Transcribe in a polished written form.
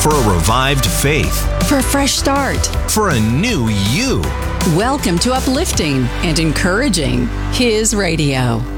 For a revived faith. For a fresh start. For a new you. Welcome to Uplifting and Encouraging His Radio.